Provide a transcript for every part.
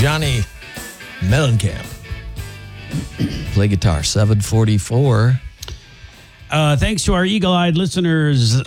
Johnny Mellencamp. Play guitar, 744. Thanks to our eagle-eyed listeners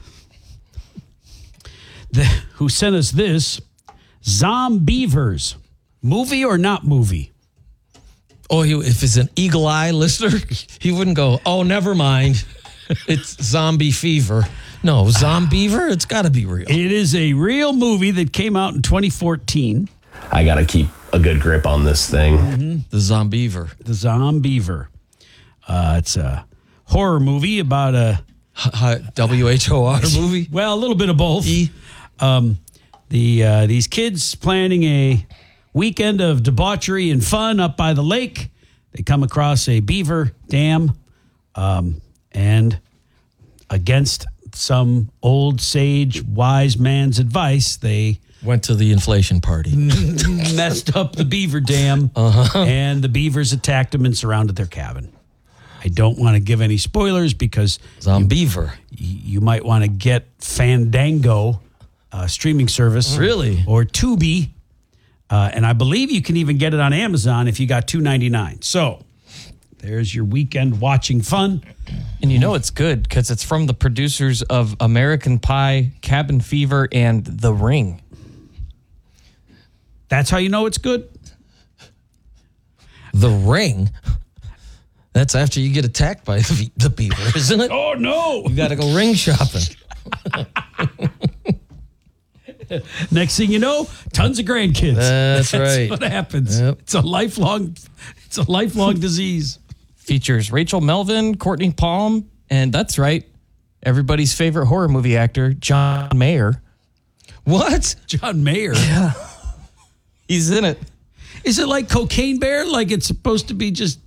who sent us this. Zombievers. Movie or not movie? Oh, if it's an eagle eye listener, he wouldn't go, oh, never mind. It's zombie fever. No, Zombiever, it's got to be real. It is a real movie that came out in 2014. I got to keep a good grip on this thing. Mm-hmm. The Zombiever. The Zombiever. It's a horror movie about a... WHOR movie? Well, a little bit of both. E? These kids planning a weekend of debauchery and fun up by the lake. They come across a beaver dam, and against some old sage wise man's advice, they Went to the inflation party. messed up the beaver dam, and the beavers attacked them and surrounded their cabin. I don't want to give any spoilers because Zombiever. you might want to get Fandango streaming service. Really? Or Tubi. And I believe you can even get it on Amazon if you got $2.99. So there's your weekend watching fun. And you know it's good because it's from the producers of American Pie, Cabin Fever, and The Ring. That's how you know it's good? The Ring? That's after you get attacked by the beaver, isn't it? Oh, no. You got to go ring shopping. Next thing you know, tons of grandkids. That's right. What happens. Yep. It's a lifelong disease. Features Rachel Melvin, Courtney Palm, and that's right, everybody's favorite horror movie actor, John Mayer. What? John Mayer. He's in it. Is it like Cocaine Bear? Like it's supposed to be just